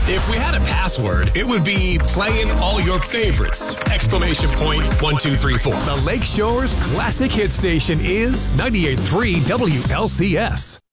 If we had a password, it would be playing all your favorites! Exclamation point 1234. The Lakeshore's classic hit station is 98.3 WLCS.